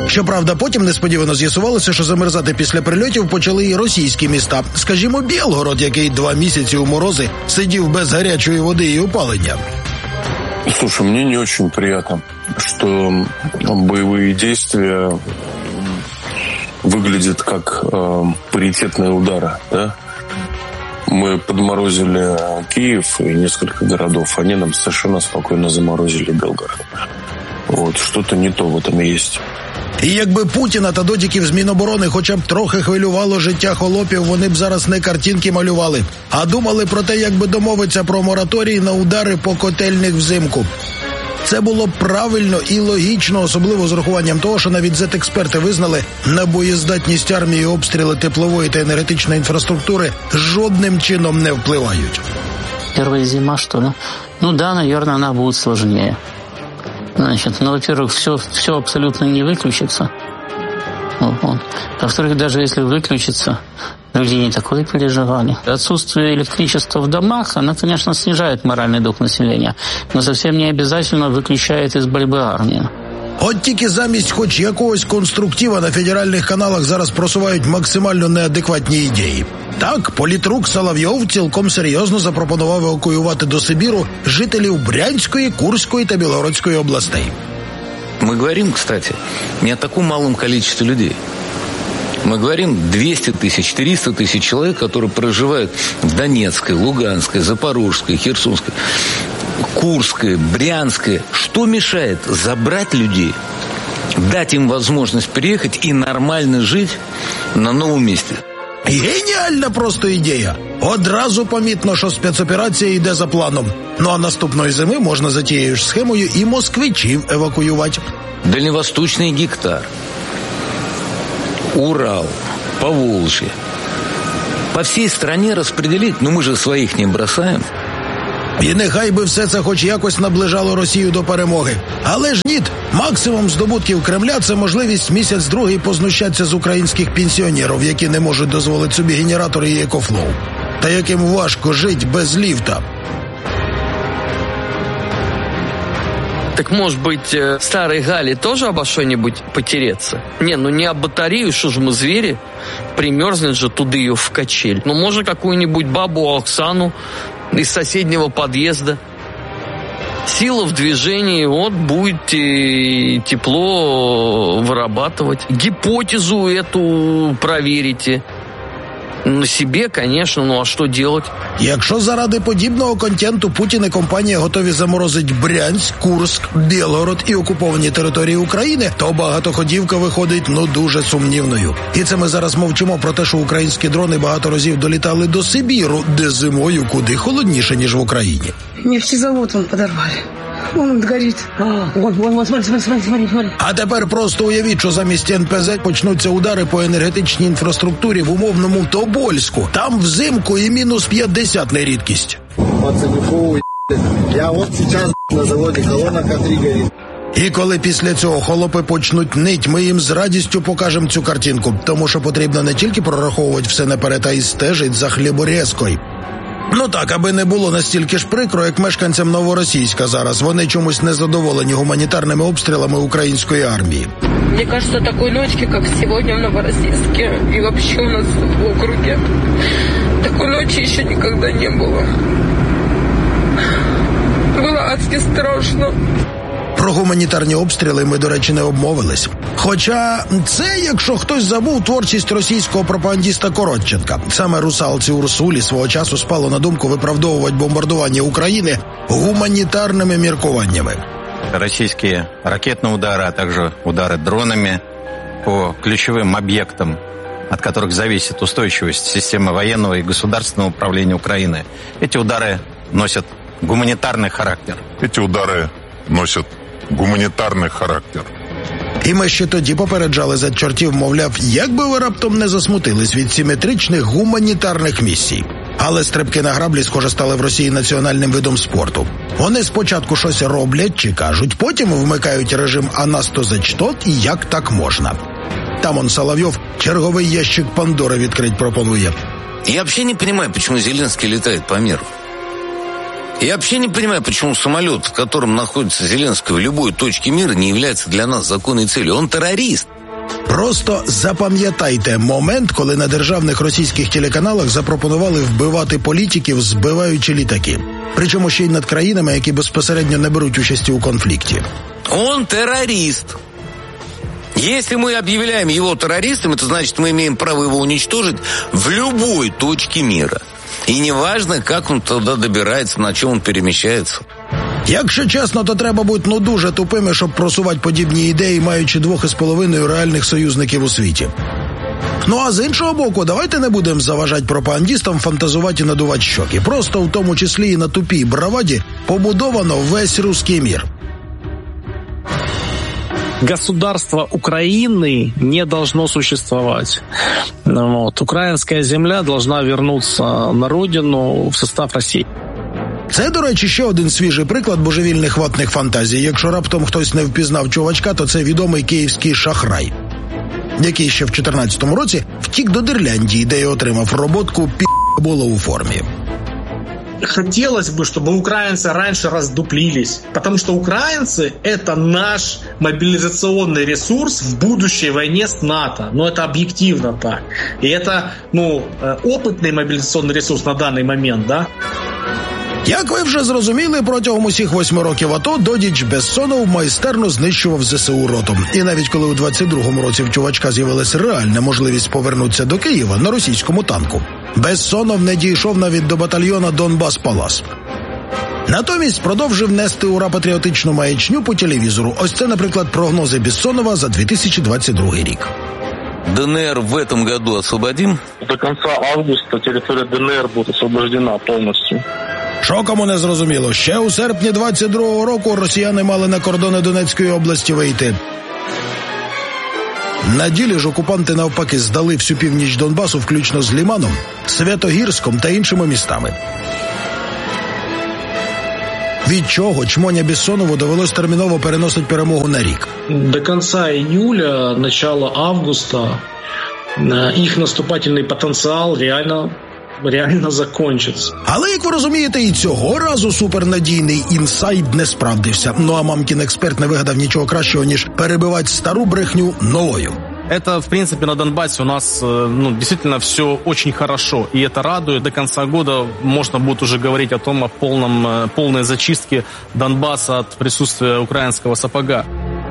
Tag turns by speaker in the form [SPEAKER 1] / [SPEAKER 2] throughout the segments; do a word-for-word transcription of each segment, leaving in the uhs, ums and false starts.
[SPEAKER 1] Щоправда, потім несподівано з'ясувалося, що замерзати після прильотів почали і російські міста. Скажімо, Білгород, який два місяці у морози сидів без гарячої води і опалення.
[SPEAKER 2] Слушай, мне не очень приятно, что боевые действия выглядят как э, паритетные удары, да? Мы подморозили Киев и несколько городов, они нам совершенно спокойно заморозили Белгород. Вот, что-то не то в этом и есть.
[SPEAKER 1] І якби Путіна та додіків з Міноборони хоча б трохи хвилювало життя холопів, вони б зараз не картинки малювали, а думали про те, як би домовитися про мораторій на удари по котельних взимку. Це було б правильно і логічно, особливо з урахуванням того, що навіть зет-експерти визнали, на боєздатність армії обстріли теплової та енергетичної інфраструктури жодним чином не впливають.
[SPEAKER 3] Первая зима, что ли? Ну да, наверное, она будет сложнее. Значит, ну, во-первых, все, все абсолютно не выключится. Вот. Во-вторых, даже если выключится, люди не такое переживали. Отсутствие электричества в домах, оно, конечно, снижает моральный дух населения, но совсем не обязательно выключает из борьбы армию.
[SPEAKER 1] От тільки замість хоч якогось конструктива на федеральних каналах зараз просувають максимально неадекватні ідеї. Так, політрук Соловйов цілком серйозно запропонував евакуювати до Сибіру жителів Брянської, Курської та Білгородської областей.
[SPEAKER 4] Мы говорим, кстати, не о таком малом количестве людей. Мы говорим двести тысяч, триста тысяч человек, которые проживают в Донецкой, Луганской, Запорожской, Херсонской, Курской, Брянской. Что мешает забрать людей, дать им возможность приехать и нормально жить на новом месте?
[SPEAKER 1] Геніальна просто ідея. Одразу помітно, що спецоперація йде за планом. Ну а наступної зими можна за тією ж схемою і москвичів евакуювати.
[SPEAKER 4] Дальневосточный гектар, Урал, Поволжье. По всей стране распределить, но мы же своих не бросаем.
[SPEAKER 1] І нехай би все це хоч якось наближало Росію до перемоги. Але ж ні, максимум здобутків Кремля – це можливість місяць-другий познущатися з українських пенсіонерів, які не можуть дозволити собі генератори і екофлоу. Та яким важко жити без ліфта.
[SPEAKER 5] Так, может быть, старой Гале тоже обо что-нибудь потереться? Не, ну не об батарею, что же мы звери? Примерзнет же туда ее в качель. Ну, может, какую-нибудь бабу Оксану из соседнего подъезда. Сила в движении, вот, будет тепло вырабатывать. Гипотезу эту проверите. На себе, конечно, ну а що делать?
[SPEAKER 1] Якщо заради подібного контенту Путін і компанія готові заморозити Брянськ, Курськ, Білгород і окуповані території України, то багатоходівка виходить, ну, дуже сумнівною. І це ми зараз мовчимо про те, що українські дрони багато разів долітали до Сибіру, де зимою куди холодніше, ніж в Україні.
[SPEAKER 6] Нефтезавод вон подорвали. Вон он горит. А, вон, вон, вон, смотри, смотри, смотри, смотри.
[SPEAKER 1] А тепер просто уявіть, що замість ен пе зет почнуться удари по енергетичній інфраструктурі в умовному Тобольську. Там взимку і мінус п'ятдесят не рідкість.
[SPEAKER 7] Я от зараз на заводі колонка три горить.
[SPEAKER 1] І коли після цього холопи почнуть нить, ми їм з радістю покажемо цю картинку. Тому що потрібно не тільки прораховувати все наперед, а й стежить за хліборезкою. Ну так, аби не було настільки ж прикро, як мешканцям Новоросійська зараз. Вони чомусь не задоволені гуманітарними обстрілами української армії.
[SPEAKER 6] Мне кажется, такой ночки, как сегодня в Новороссийске и вообще у нас в округе, такой ночи еще никогда не было. Было адски страшно.
[SPEAKER 1] Про гуманітарні обстріли ми, до речі, не обмовились. Хоча це, якщо хтось забув, творчість російського пропагандіста Коротченка. Саме русалці Урсулі свого часу спало на думку виправдовувати бомбардування України гуманітарними міркуваннями.
[SPEAKER 8] Российские ракетные удары, а также удары дронами по ключевым объектам, от которых зависит устойчивость системы военного и государственного управления Украины. Эти удары носят гуманитарный характер.
[SPEAKER 9] Эти удары носят гуманітарний характер.
[SPEAKER 1] І ми ще тоді попереджали за чортів, мовляв, як би ви раптом не засмутились від симетричних гуманітарних місій. Але стрибки на граблі, схоже, стали в Росії національним видом спорту. Вони спочатку щось роблять чи кажуть, потім вмикають режим «А нас то за что» і «Як так можна?». Там он Соловйов черговий ящик Пандори відкрить пропонує.
[SPEAKER 4] Я вообще не понимаю, почему Зеленский летает по миру. Я вообще не понимаю, почему самолет, в котором находится Зеленский в любой точке мира, не является для нас законной целью. Он террорист.
[SPEAKER 1] Просто запам'ятайте момент, коли на державних російських телеканалах запропонували вбивати політиків, збиваючи літаки. Причому ще й над країнами, які безпосередньо не беруть участі у конфлікті.
[SPEAKER 4] Он террорист. Если мы объявляем его террористом, это значит, мы имеем право его уничтожить в любой точке мира. И неважно, как он туда добирается, на чем он перемещается.
[SPEAKER 1] Якщо чесно, то треба бути ну дуже тупими, щоб просувати подібні ідеї, маючи двох із половиною реальних союзників у світі. Ну а з іншого боку, давайте не будемо заважати пропагандістам фантазувати і надувати щоки. Просто в тому числі і на тупій браваді побудовано весь русский мир.
[SPEAKER 10] Государство Украины не должно существовать. Вот. Украинская земля должна вернуться на родину в состав России.
[SPEAKER 1] Це, до речі, ще один свіжий приклад божевільних ватних фантазій. Якщо раптом хтось не впізнав чувачка, то це відомий київський шахрай, який ще в чотирнадцятому році втік до Дерляндії, де й отримав роботку пі***боло у формі.
[SPEAKER 11] Хотелось бы, чтобы украинцы раньше раздуплились, потому что украинцы – это наш мобилизационный ресурс в будущей войне с НАТО. Но это объективно так. И это, ну, опытный мобилизационный ресурс на данный момент, да?
[SPEAKER 1] Як ви вже зрозуміли, протягом усіх восьми років АТО Додіч Бессонов майстерно знищував ЗСУ роту. І навіть коли у двадцять другому році в чувачка з'явилася реальна можливість повернутися до Києва на російському танку, Бессонов не дійшов навіть до батальйона Донбас-Палас. Натомість продовжив нести ура-патріотичну маячню по телевізору. Ось це, наприклад, прогнози Бессонова за дві тисячі двадцять другий рік.
[SPEAKER 4] ДНР в этом году освободим?
[SPEAKER 12] До конца августа территория ДНР будет освобождена полностью.
[SPEAKER 1] Що кому не зрозуміло, ще у серпні двадцять другого року росіяни мали на кордони Донецької області вийти. На ділі ж окупанти навпаки здали всю північ Донбасу, включно з Ліманом, Святогірськом та іншими містами. Від чого чмоня Бессонову довелось терміново переносити перемогу на рік.
[SPEAKER 11] До кінця июля, начала августа їх наступательний потенціал реально реально закончиться.
[SPEAKER 1] Але, як ви розумієте, і цього разу супернадійний інсайд не справдився. Ну а мамкін експерт не вигадав нічого кращого, ніж перебивати стару брехню новою.
[SPEAKER 10] Это, в принципе, на Донбассе у нас ну, действительно все очень хорошо, и это радует. До конца года можно будет уже говорить о том, о полном, полной зачистке Донбасса от присутствия украинского сапога.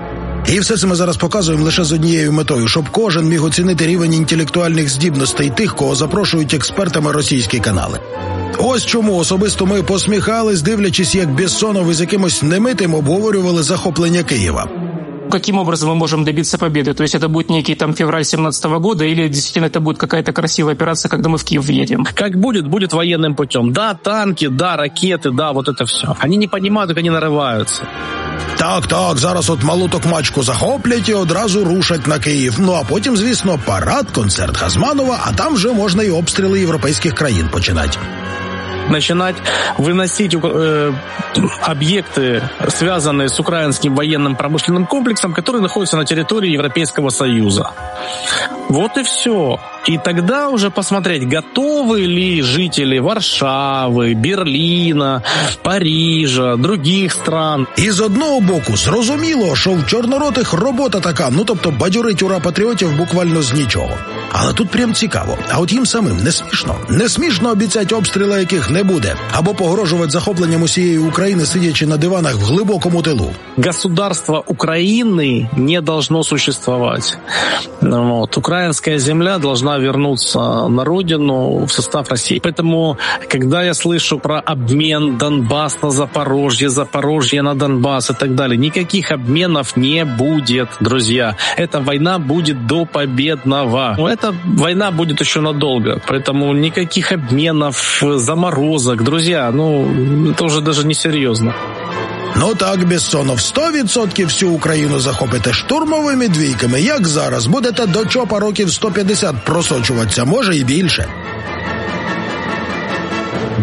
[SPEAKER 1] І все це ми зараз показуємо лише з однією метою, щоб кожен міг оцінити рівень інтелектуальних здібностей тих, кого запрошують експертами російські канали. Ось чому особисто ми посміхались, дивлячись, як Бессонов із якимось немитим обговорювали захоплення Києва.
[SPEAKER 13] Каким образом мы можем добиться победы? То есть это будет некий там февраль семнадцатого года или действительно это будет какая-то красивая операция, когда мы в Киев въедем?
[SPEAKER 10] Как будет, будет военным путем. Да, танки, да, ракеты, да, вот это все. Они не понимают, как они нарываются.
[SPEAKER 1] Так, так, зараз от малу токмачку захоплять і одразу рушать на Київ. Ну а потім, звісно, парад, концерт Газманова, а там вже можна і обстріли європейських країн починати.
[SPEAKER 10] Начинать выносить э, объекты, связанные с украинским военным промышленным комплексом, которые находятся на территории Европейского Союза. Вот и все. И тогда уже посмотреть, готовы ли жители Варшавы, Берлина, Парижа, других стран.
[SPEAKER 1] І з одного боку, зрозуміло, що в чорноротих робота така, ну тобто бадьорить ура-патріотів буквально з нічого. Але тут прям цікаво. А от їм самим не смішно. Не смішно обіцяти обстріли, яких не буде. Або погрожувати захопленням усієї України, сидячи на диванах в глибокому тилу.
[SPEAKER 10] Государство Украины не должно существовать. Вот. Украинская земля должна вернуться на родину в состав России. Поэтому, когда я слышу про обмен Донбасс на Запорожье, Запорожье на Донбасс и так далее, никаких обменов не будет, друзья. Эта война будет до победного. Эта война будет еще надолго. Поэтому никаких обменов, заморозок. Друзья, ну, это уже даже не серьезно.
[SPEAKER 1] Ну так, Бессонов, сто відсотків всю Україну захопите штурмовими двійками. Як зараз? Будете до ЧОПа років сто п'ятдесят просочуватися, може і більше.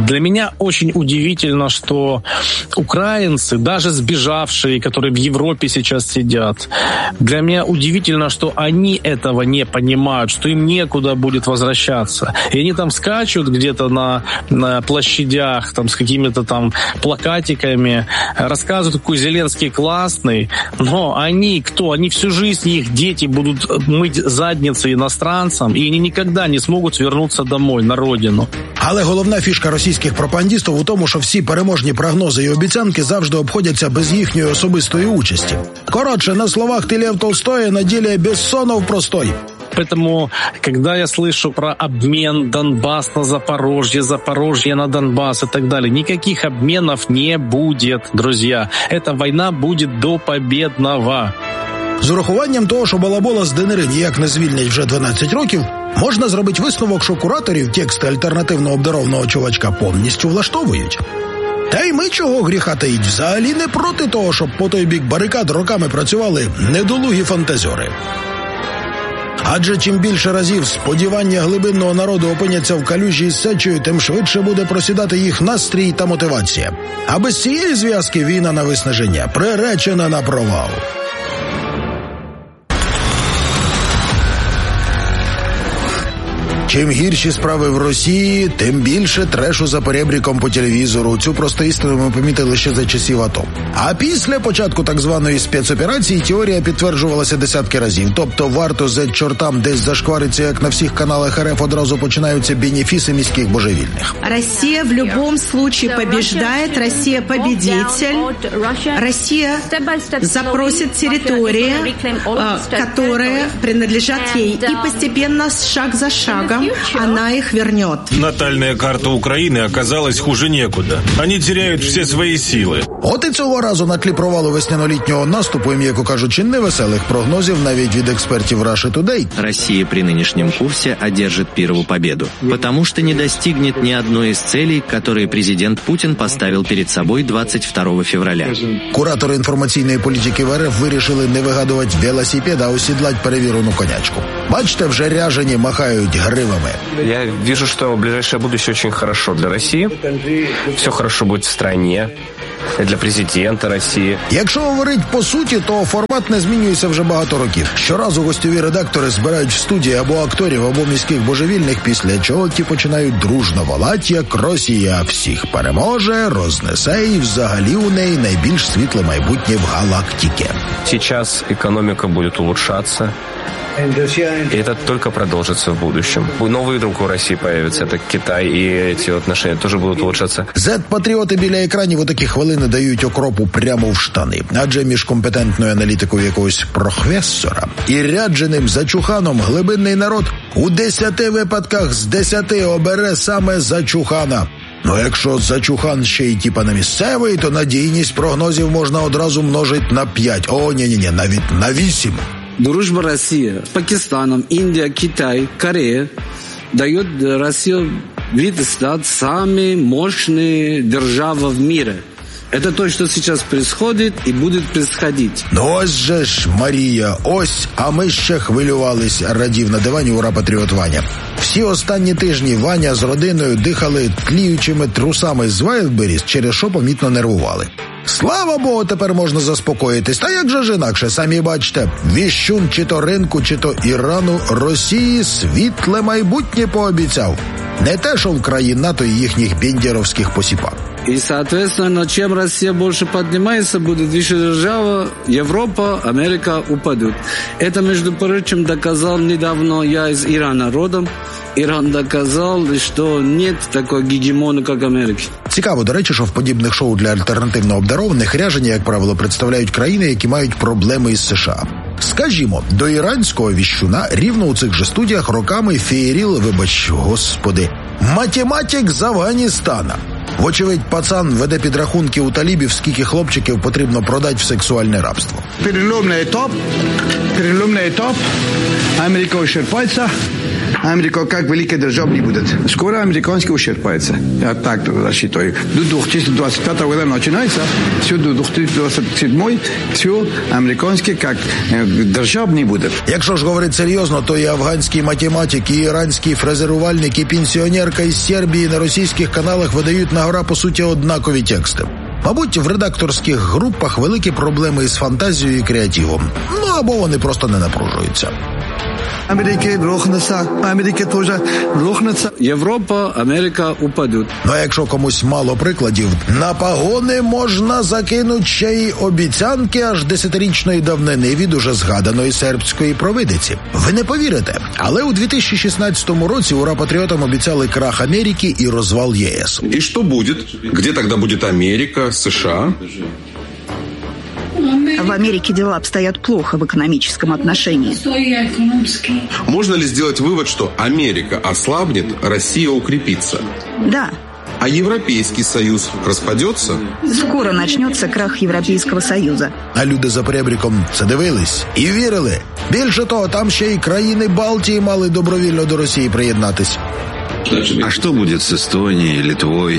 [SPEAKER 10] Для меня очень удивительно, что украинцы, даже сбежавшие, которые в Европе сейчас сидят, для меня удивительно, что они этого не понимают, что им некуда будет возвращаться. И они там скачут где-то на, на площадях там, с какими-то там плакатиками, рассказывают, какой Зеленский классный, но они кто? Они всю жизнь, их дети будут мыть задницы иностранцам, и они никогда не смогут вернуться домой, на родину.
[SPEAKER 1] Але головна фішка російських пропагандистів у тому, що всі переможні прогнози і обіцянки завжди обходяться без їхньої особистої участі. Коротше, на словах ти Лев Толстой, на ділі Бессонов простой.
[SPEAKER 10] Поэтому, когда я слышу про обмен Донбасс на Запорожье, Запорожье на Донбасс и так далее, никаких обменов не будет, друзья. Эта война будет до победного.
[SPEAKER 1] З урахуванням того, що балабола з ДНР ніяк не звільнять вже дванадцять років, можна зробити висновок, що кураторів тексти альтернативно обдарованого чувачка повністю влаштовують. Та й ми, чого гріха таїть, взагалі не проти того, щоб по той бік барикад роками працювали недолугі фантазьори. Адже чим більше разів сподівання глибинного народу опиняться в калюжі із сечею, тим швидше буде просідати їх настрій та мотивація. А без цієї зв'язки війна на виснаження приречена на провал. Чим гірші справи в Росії, тим більше трешу за перебріком по телевізору. Цю просто істину ми помітили ще за часів АТО. А після початку так званої спецоперації теорія підтверджувалася десятки разів. Тобто варто за чортам десь зашквариться, як на всіх каналах РФ одразу починаються бенефіси міських божевільних.
[SPEAKER 14] Росія в любом случае побеждает, Росія победитель. Росія запросит территории, которые принадлежат ей. И постепенно, шаг за шагом, она их вернет.
[SPEAKER 15] Натальная карта Украины оказалась хуже некуда. Они теряют все свои силы.
[SPEAKER 1] От і цього разу на тлі провалу весняно-літнього наступу, і, м'яко кажучи, невеселих прогнозів навіть від експертів Russia Today.
[SPEAKER 16] Россия при нынешнем курсе одержит первую победу, потому что не достигнет ни одной из целей, которые президент Путин поставил перед собой двадцать второго февраля.
[SPEAKER 1] Куратори інформаційної політики в РФ вирішили не вигадувати велосипед, а осідлать перевірену конячку. Бачите, вже ряжені махають гривами.
[SPEAKER 17] Я вижу, что в ближайшее будущее очень хорошо для России. Все хорошо будет в стране. Для президента Росії.
[SPEAKER 1] Якщо говорить по суті, то формат не змінюється вже багато років. Щоразу гостьові редактори збирають в студії або акторів, або міських божевільних, після чого ті починають дружно волати, як Росія всіх переможе, рознесе і взагалі у неї найбільш світле майбутнє в галактике.
[SPEAKER 17] Сейчас экономика будет улучшаться. И это только продолжится в будущем. Новый друг у России появится, это Китай, и эти отношения тоже будут улучшаться.
[SPEAKER 1] Зет-патріоти біля екранів у такі хвилини дають окропу прямо в штани. Адже між компетентною аналітикою якогось професора і рядженим зачуханом глибинний народ у десяти випадках з десяти обере саме зачухана. Ну, якщо зачухан ще й типа на місцевий, то надійність прогнозів можна одразу множити на п'ять. О, ні-ні-ні, навіть на вісім.
[SPEAKER 18] Дружба России с Пакистаном, Индия, Китай, Корея дает Россию вид стать самой мощной державой в мире. Это то, что сейчас происходит и будет происходить.
[SPEAKER 1] Ну ось же ж, Марія, ось, а ми ще хвилювались, радів на дивані ура патріот Ваня. Всі останні тижні Ваня з родиною дихали тліючими трусами з Вайлдберріс, через що помітно нервували. Слава Богу, тепер можна заспокоїтись. Та як же ж інакше, самі бачите, віщун чи то ринку, чи то Ірану Росії світле майбутнє пообіцяв. Не те, що в країн НАТО і їхніх бендеровських посіпак.
[SPEAKER 18] И, соответственно, чем Россия больше поднимается, будет выше держава, Европа, Америка упадут. Это, между прочим, доказал недавно я из Ирана родом. Іран доказав, що нет такого гегемона, як Америки.
[SPEAKER 1] Цікаво, до речі, що в подібних шоу для альтернативно обдарованих ряжені, як правило, представляють країни, які мають проблеми із США. Скажімо, до іранського віщуна рівно у цих же студіях роками феєріл, вибач, господи, математик з Афганістана. Вочевидь, пацан веде підрахунки у талібів, скільки хлопчиків потрібно продати в сексуальне рабство.
[SPEAKER 19] Переломний етап, переломний етап, Америка ущерпається, Америка как великая держава не будет. Скоро американский исчерпается. Я так рассчитываю. До две тысячи двадцать пятого года начинается, все до две тысячи двадцать седьмого все американский как держав не будет.
[SPEAKER 1] Якщо ж говорити серйозно, то і афганський математик, і іранський фрезерувальник, і пенсіонерка із Сербії на російських каналах видають на гора, по суті, однакові тексти. Мабуть, в редакторських групах великі проблеми із фантазією і креативом. Ну, або вони просто не напружуються.
[SPEAKER 19] Америка рухнеться, Америка теж рухнеться.
[SPEAKER 18] Європа, Америка упадуть.
[SPEAKER 1] Ну, а якщо комусь мало прикладів, на пагони можна закинути ще й обіцянки аж десятирічної давнини від уже згаданої сербської провидиці. Ви не повірите, але у дві тисячі шістнадцятому році ура-патріотам обіцяли крах Америки і розвал ЄС.
[SPEAKER 20] І що буде? Где тогда будет Америка, США?
[SPEAKER 21] В Америке дела обстоят плохо в экономическом отношении.
[SPEAKER 20] Можно ли сделать вывод, что Америка ослабнет, Россия укрепится?
[SPEAKER 21] Да.
[SPEAKER 20] А Европейский Союз распадется?
[SPEAKER 21] Скоро начнется крах Европейского Союза.
[SPEAKER 1] А люди за перебріком це дивились і вірили. Більше того, там ще й країни Балтії мали добровільно до Росії приєднатись.
[SPEAKER 22] А что будет с Эстонией, Литвой?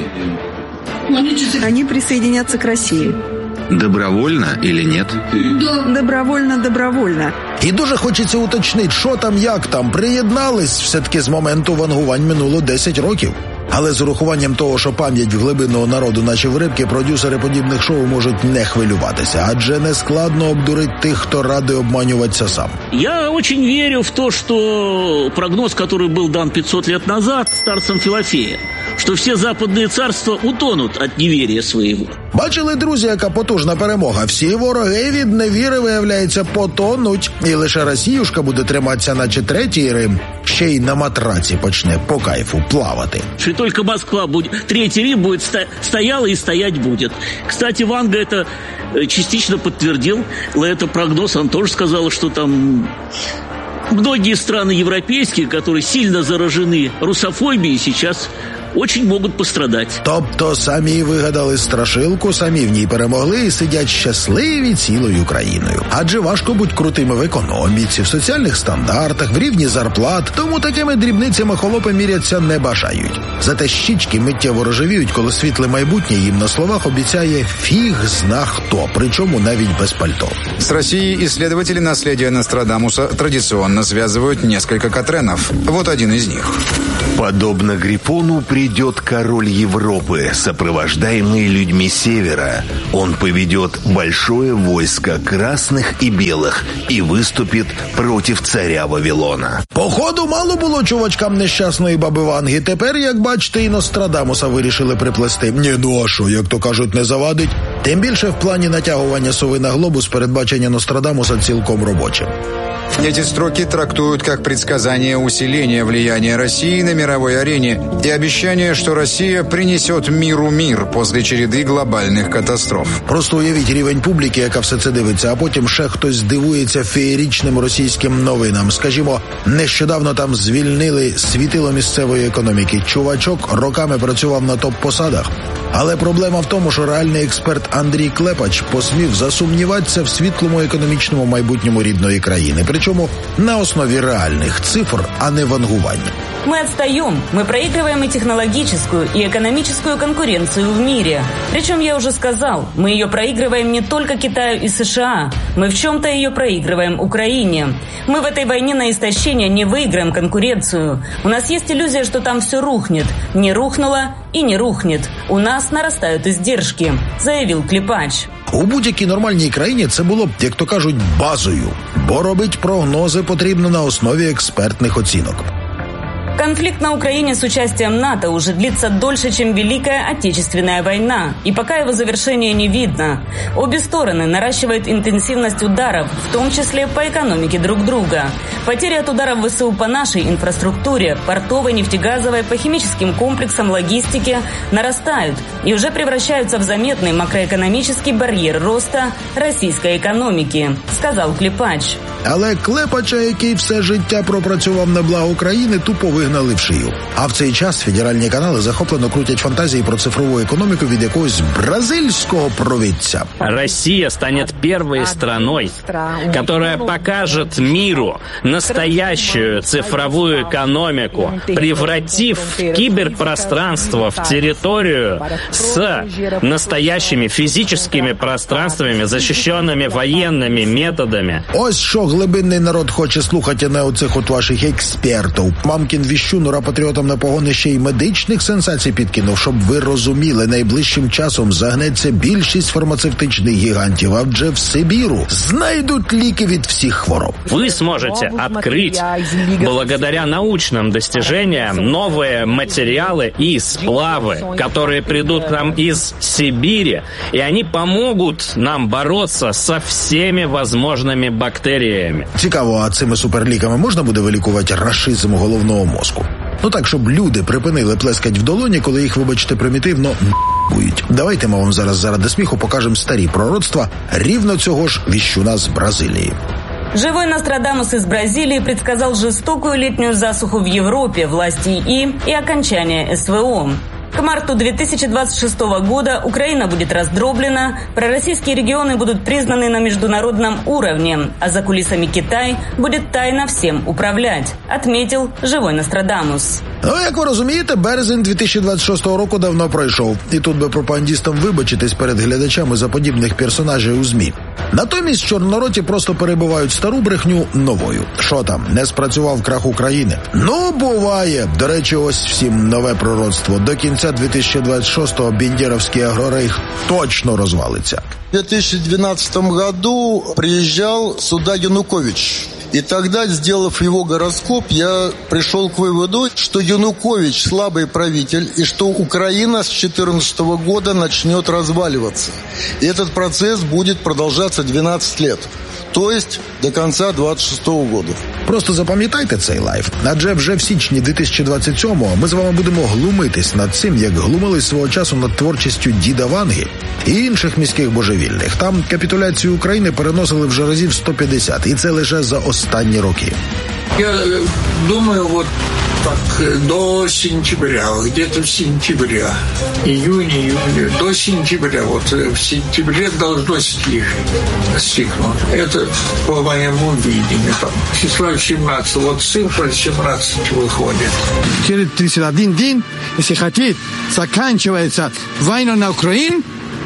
[SPEAKER 21] Они присоединятся к России.
[SPEAKER 22] Добровольно или нет?
[SPEAKER 21] Добровольно, добровольно.
[SPEAKER 1] І дуже хочеться уточнити, що там, як там. Приєднались все-таки з моменту вангувань минуло десять років. Але з урахуванням того, що пам'ять в глибинного народу, наче в рибки, продюсери подібних шоу можуть не хвилюватися, адже не складно обдурить тих, хто радий обманюватися сам.
[SPEAKER 23] Я очень верю в то, что прогноз, который был дан пятьсот лет назад старцем Филофея, что все западные царства утонут от неверия своего.
[SPEAKER 1] Бачили, друзі, яка потужна перемога. Всі вороги від невіри, виявляється, потонуть. І лише Росіюшка буде триматися, наче третій Рим, ще й на матраці почне по кайфу плавати.
[SPEAKER 23] Что только Москва будет, третий Рим будет сто, стояла и стоять будет. Кстати, Ванга это частично подтвердил. Это прогноз, он тоже сказал, что там многие страны европейские, которые сильно заражены русофобией, сейчас очень можуть пострадати.
[SPEAKER 1] Тобто самі вигадали страшилку, самі в ній перемогли і сидять щасливі цілою країною. Адже важко бути крутими в економіці, в соціальних стандартах, в рівні зарплат, тому такими дрібницями холопи міряться не бажають. Зате щічки миттєво рожевіють, коли світле майбутнє їм на словах обіцяє фіг зна хто, причому навіть без пальто.
[SPEAKER 24] С Россией исследователи наследия Нострадамуса традиционно связывают несколько Катренов. Вот один из них.
[SPEAKER 25] Подобно Грифону придет король Европы, сопровождаемый людьми Севера. Он поведет большое войско красных и белых и выступит против царя Вавилона.
[SPEAKER 1] Походу, мало було чувачкам нещасної баби Ванги. Тепер, як бачите, і Нострадамуса вирішили приплести. Ні, ну а що, як то кажуть, не завадить? Тим більше в плані натягування сови на глобус передбачення Нострадамуса цілком робоче.
[SPEAKER 24] Эти строки трактуют как предсказание усиления влияния России на мировой арене и обещание, что Россия принесет миру мир после череды глобальных катастроф.
[SPEAKER 1] Просто уявіть рівень публіки, яка все це дивиться, а потім ще хтось дивується феєричним російським новинам. Скажімо, нещодавно там звільнили світило місцевої економіки. Чувачок роками працював на топ-посадах. Але проблема в тому, що реальний експерт Андрій Клепач посмів засумніватися в світлому економічному майбутньому рідної країни. Причому на основі реальних цифр, а не вангування.
[SPEAKER 26] Мы отстаем, мы проигрываем и технологическую, и экономическую конкуренцию в мире. Причем, я уже сказал, мы ее проигрываем не только Китаю и США, мы в чем-то ее проигрываем Украине. Мы в этой войне на истощение не выиграем конкуренцию. У нас есть иллюзия, что там все рухнет. Не рухнуло и не рухнет. У нас нарастают издержки, заявил Клепач.
[SPEAKER 1] У будь-якій нормальній країні це було б, як то кажуть, базою. Бо робить прогнози потрібно на основі експертних оцінок.
[SPEAKER 26] Конфликт на Украине с участием НАТО уже длится дольше, чем Великая Отечественная война, и пока его завершения не видно. Обе стороны наращивают интенсивность ударов, в том числе по экономике друг друга. Потери от ударов ВСУ по нашей инфраструктуре, портовой, нефтегазовой, по химическим комплексам, логистике нарастают и уже превращаются в заметный макроэкономический барьер роста российской экономики, сказал Клепач.
[SPEAKER 1] Але Клепача, який все життя пропрацював на благо країни, тупо вигнали в шию. А в цей час федеральні канали захоплено крутять фантазії про цифрову економіку від якогось бразильського провидця.
[SPEAKER 27] Россия станет первой страной, которая покажет миру
[SPEAKER 2] настоящую цифровую экономику, превратив киберпространство в территорию с настоящими физическими пространствами, защищенными военными методами.
[SPEAKER 1] Ось що глибинний народ хоче слухати, а не оцих от ваших експертів. Мамкін віщунура патріотам на погони ще й медичних сенсацій підкинув, щоб ви розуміли, найближчим часом загнеться більшість фармацевтичних гігантів, адже в Сибіру знайдуть ліки від всіх хвороб.
[SPEAKER 2] Вы сможете открыть, благодаря научным достижениям, новые материалы и сплавы, которые придут к нам из Сибири, и они помогут нам бороться со всеми возможными бактериями.
[SPEAKER 1] Цікаво, а цими суперліками можна буде вилікувати рашизм головного мозку? Ну так, щоб люди припинили плескать в долоні, коли їх, вибачте, примітивно н***ують. Давайте ми вам зараз заради сміху покажемо старі пророцтва рівно цього ж віщуна з Бразилії.
[SPEAKER 26] Живой Нострадамус из Бразилии предсказал жестокую летнюю засуху в Европе, власти ИИ и окончание СВО. К марту две тысячи двадцать шестого года Украина будет раздроблена, пророссийские регионы будут признаны на международном уровне, а за кулисами Китай будет тайно всем управлять, отметил Живой Нострадамус.
[SPEAKER 1] Ну, як ви розумієте, березень дві тисячі двадцять шостого року давно пройшов. І тут би пропагандістам вибачитись перед глядачами за подібних персонажів у ЗМІ. Натомість чорнороті просто перебивають стару брехню новою. Що там, не спрацював крах України? Ну, буває. До речі, ось всім нове пророцтво. До кінця дві тисячі двадцять шостого бендеровський агрорейх точно розвалиться.
[SPEAKER 3] В две тысячи двенадцатом году приезжал сюда Янукович. И тогда, сделав его гороскоп, я пришел к выводу, что Янукович слабый правитель, и что Украина с две тысячи четырнадцатого года начнет разваливаться. И этот процесс будет продолжаться двенадцать лет. То есть до конца двадцять шестого года.
[SPEAKER 1] Просто запам'ятайте цей лайф. Адже вже в січні дві тисячі двадцять сьомого ми з вами будемо глумитись над цим, як глумились свого часу над творчістю Діда Ванги і інших міських божевільних. Там капітуляцію України переносили вже разів сто п'ятдесят. І це лише за останні роки.
[SPEAKER 5] Я думаю, вот так, до сентября, где-то в сентябре, июнь, июнь, до сентября, вот в сентябре должно стихнуть. Это по моему видению, там, числа семнадцать, вот цифра семнадцать выходит.
[SPEAKER 19] Через тридцать один день, если хотите, заканчивается война на Украине,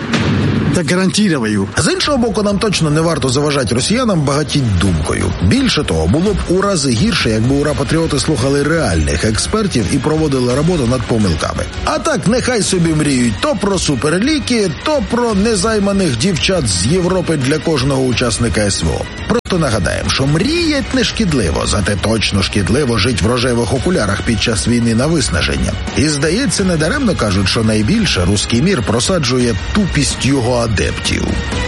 [SPEAKER 19] так гарантую.
[SPEAKER 1] З іншого боку, нам точно не варто заважати росіянам багатіть думкою. Більше того, було б у рази гірше, якби ура-патріоти слухали реальних експертів і проводили роботу над помилками. А так, нехай собі мріють то про суперліки, то про незайманих дівчат з Європи для кожного учасника СВО. Просто нагадаємо, що мріять не шкідливо, зате точно шкідливо жить в рожевих окулярах під час війни на виснаження. І, здається, недаремно кажуть, що найбільше руський мір просаджує тупість його адептів.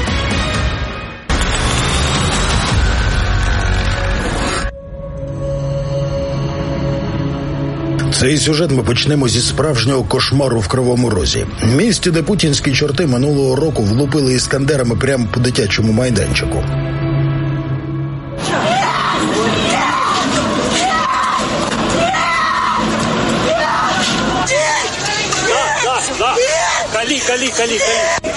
[SPEAKER 1] Цей сюжет ми почнемо зі справжнього кошмару в Кривому Розі. Місті, де путінські чорти минулого року влупили іскандерами прямо по дитячому майданчику.
[SPEAKER 2] Кали, кали, кали, кали.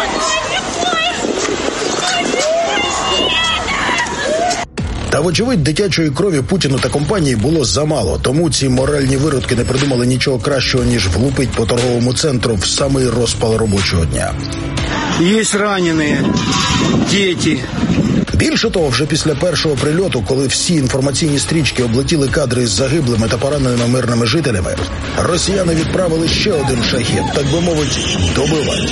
[SPEAKER 1] Та, вочевидь, дитячої крові Путіну та компанії було замало, тому ці моральні виродки не придумали нічого кращого, ніж влупить по торговому центру в самий розпал робочого дня.
[SPEAKER 19] Є ранені, діти.
[SPEAKER 1] Більше того, вже після першого прильоту, коли всі інформаційні стрічки облетіли кадри з загиблими та пораненими мирними жителями, росіяни відправили ще один шахет, так би мовити, добивати.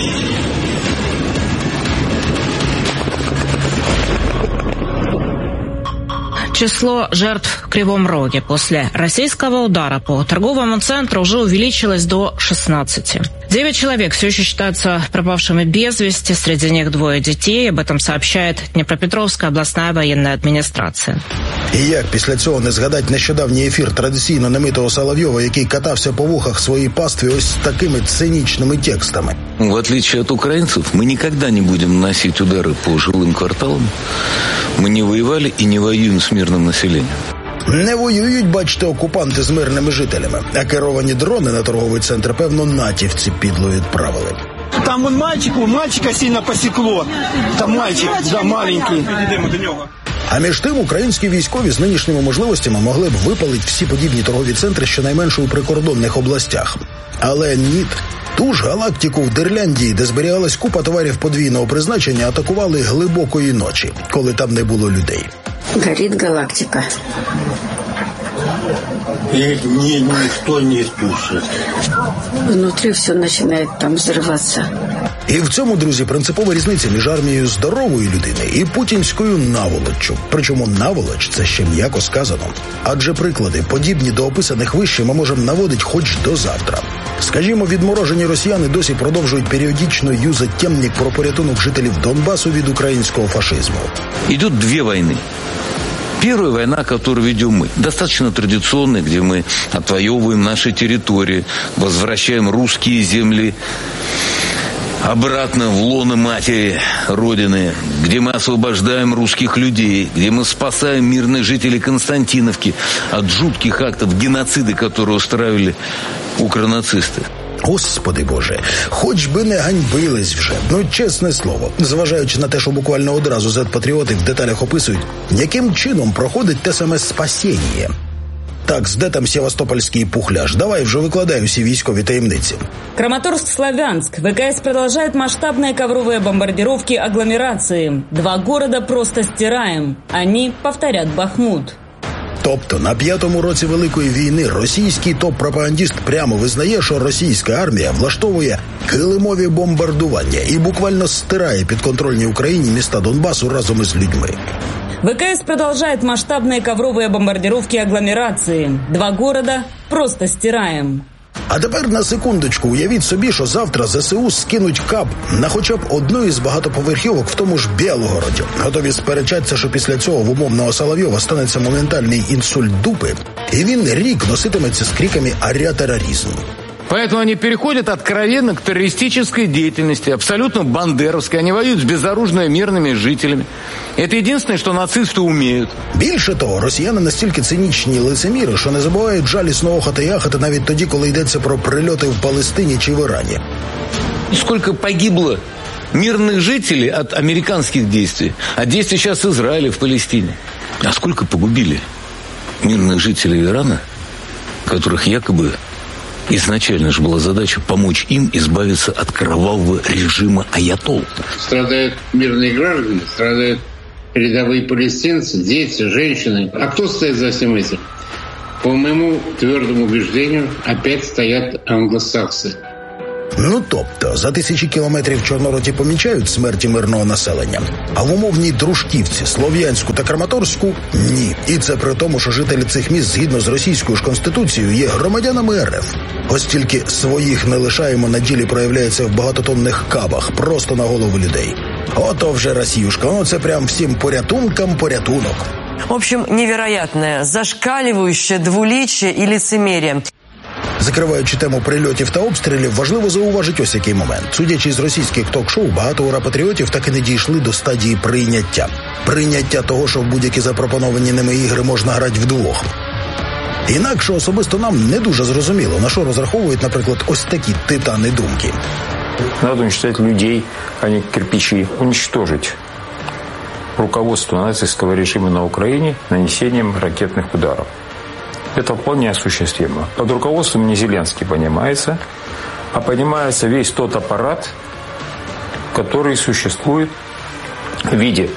[SPEAKER 6] Число жертв в Кривом Роге после российского удара по торговому центру уже увеличилось до шестнадцати. Девять человек все еще считаются пропавшими без вести, среди них двое детей. Об этом сообщает Днепропетровская областная военная администрация.
[SPEAKER 1] І як після цього не згадати нещодавній ефір традиційно немитого Соловйова, який катався по вухах своїй пастві ось такими цинічними текстами.
[SPEAKER 4] В отличие от украинцев, мы никогда не будем наносить удары по жилым кварталам. Мы не воевали и не воюем с мирным населением.
[SPEAKER 1] Не воюють, бачите, окупанти з мирними жителями, а керовані дрони на торговий центр, певно, натівці підло відправили.
[SPEAKER 19] Там вон мальчику, мальчика сильно посекло. Там мальчик, да, маленький.
[SPEAKER 1] А між тим українські військові з нинішніми можливостями могли б випалити всі подібні торгові центри щонайменше у прикордонних областях. Але ні. Ту ж галактику в Дирляндії, де зберігалась купа товарів подвійного призначення, атакували глибокої ночі, коли там не було людей.
[SPEAKER 7] Горит галактика.
[SPEAKER 5] И ни, никто не тушит.
[SPEAKER 7] Внутри все начинает там взрываться.
[SPEAKER 1] І в цьому, друзі, принципова різниця між армією здорової людини і путінською наволоччю. Причому наволоч – це ще м'яко сказано. Адже приклади, подібні до описаних вище, ми можемо наводити хоч до завтра. Скажімо, відморожені росіяни досі продовжують періодично юзати темник про порятунок жителів Донбасу від українського фашизму.
[SPEAKER 4] Идут две войны. Первая война, которую ведем мы, достаточно традиционная, где мы отвоевываем наши территории, возвращаем русские земли обратно в лоно матери Родины, где мы освобождаем русских людей, где мы спасаем мирных жителей Константиновки от жутких актов геноцида, которые устраивали укронацисты.
[SPEAKER 1] Господи Боже, хоч би не ганьбились вже. Ну, чесне слово, зважаючи на те, що буквально одразу зет-патріоти в деталях описують, яким чином проходить те саме спасіння. Так, де там севастопольський пухляж? Давай вже викладай усі військові таємниці.
[SPEAKER 26] Краматорск-Славянск. ВКС продолжает масштабные ковровые бомбардировки агломерации. Два города просто стираем. Они повторят Бахмут.
[SPEAKER 1] Тобто на п'ятому році Великої війни російський топ-пропагандіст прямо визнає, що російська армія влаштовує килимові бомбардування і буквально стирає підконтрольні Україні міста Донбасу разом із людьми.
[SPEAKER 26] ВКС продолжает масштабные ковровые бомбардировки агломерации. Два города просто стираем.
[SPEAKER 1] А тепер на секундочку уявіть собі, що завтра ЗСУ скинуть кап на хоча б одну із багатоповерхівок в тому ж Білгороді. Готові сперечатися, що після цього в умовного Соловйова станеться моментальний інсульт дупи, і він рік носитиметься з криками «Аря терроризм».
[SPEAKER 4] Поэтому они переходят откровенно к террористической деятельности, абсолютно бандеровской. Они воюют с безоружными мирными жителями. Это единственное, что нацисты умеют.
[SPEAKER 1] Більше того, росіяни настільки цинічні лицеміри, що не забувають жалісно охати і ахати навіть тоді, коли йдеться про прильоти в Палестині чи в Ірані.
[SPEAKER 4] Сколько погибло мирных жителей от американских действий, от действий сейчас Израиля в Палестине. А сколько погубили мирных жителей Ирана, которых якобы изначально же была задача помочь им избавиться от кровавого режима аятолл.
[SPEAKER 8] Страдают мирные граждане, страдают рядовые палестинцы, дети, женщины. А кто стоит за всем этим? По моему твердому убеждению, опять стоят англосаксы.
[SPEAKER 1] Ну, тобто, за тисячі кілометрів Чорнороті помічають смерті мирного населення, а в умовній Дружківці, Слов'янську та Краматорську – ні. І це при тому, що жителі цих міст, згідно з російською ж конституцією, є громадянами РФ. Ось тільки своїх не лишаємо на ділі проявляється в багатотонних кабах, просто на голову людей. Ото вже Росіюшка, ну це прям всім порятункам порятунок.
[SPEAKER 9] В общем, невероятное, зашкаливающее двуличие и лицемерие.
[SPEAKER 1] Закриваючи тему прильотів та обстрілів, важливо зауважити ось який момент. Судячи з російських ток-шоу, багато ура-патріотів так і не дійшли до стадії прийняття. Прийняття того, що в будь-які запропоновані ними ігри можна грати вдвох. Інакше особисто нам не дуже зрозуміло, на що розраховують, наприклад, ось такі титани думки.
[SPEAKER 11] Надо уничтожать людей, а не кирпичи. Уничтожить руководство нацистского режима на Украине нанесением ракетных ударов. Это вполне осуществимо. Под руководством не Зеленский понимается, а понимается весь тот аппарат, который существует в виде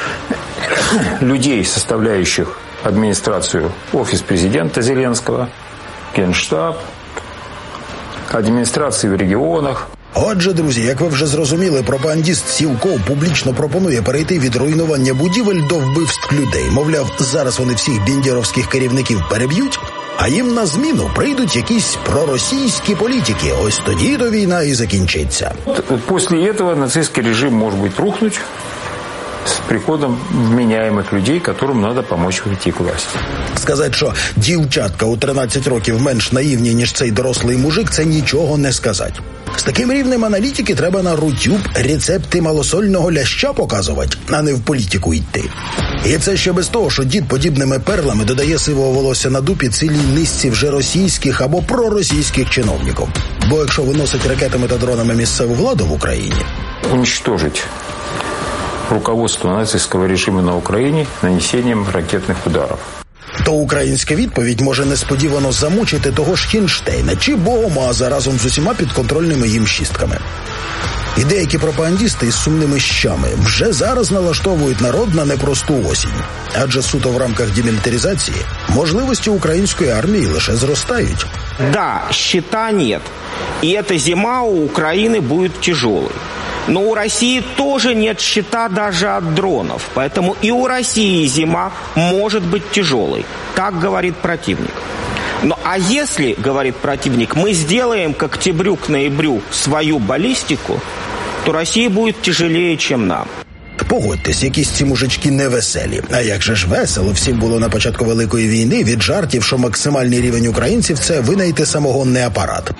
[SPEAKER 11] людей, составляющих администрацию, офис президента Зеленского, Генштаб, администрации в регионах.
[SPEAKER 1] Отже, друзі, як ви вже зрозуміли, пропагандіст Сівков публічно пропонує перейти від руйнування будівель до вбивств людей. Мовляв, зараз вони всіх бендєровських керівників переб'ють, а їм на зміну прийдуть якісь проросійські політики. Ось тоді-то війна і закінчиться.
[SPEAKER 11] Після этого нацистський режим може бути рухнуть з приходом вменяемых людей, которым надо помочь вийти к власти.
[SPEAKER 1] Сказати, що дівчатка у тринадцять років менш наївні, ніж цей дорослий мужик, це нічого не сказати. З таким рівнем аналітики треба на Рутюб рецепти малосольного ляща показувати, а не в політику йти. І це ще без того, що дід подібними перлами додає сивого волосся на дупі цілій низці вже російських або проросійських чиновників. Бо якщо виносить ракетами та дронами місцеву владу в Україні...
[SPEAKER 11] Уничтожить руководству нацистского режима на Украине нанесением ракетных ударов.
[SPEAKER 1] То українська відповідь може несподівано замучити того ж Хінштейна чи Богомаза разом з усіма підконтрольними їм шістками. І деякі пропагандісти із сумними щами вже зараз налаштовують народ на непросту осінь. Адже суто в рамках демілітаризації можливості української армії лише зростають.
[SPEAKER 10] Да, щита нет. И эта зима у Украины будет тяжелой. Но у России тоже нет щита даже от дронов. Поэтому и у России зима может быть тяжелой. Так говорит противник. Ну, а если, говорит противник, мы сделаем к октябрю, к ноябрю свою баллистику, то Россия будет тяжелее, чем нам.
[SPEAKER 1] Погодьтесь, якісь ці мужички невеселі. А як же ж весело всім було на початку Великої війни від жартів, що максимальний рівень українців – це винайти самогонний апарат.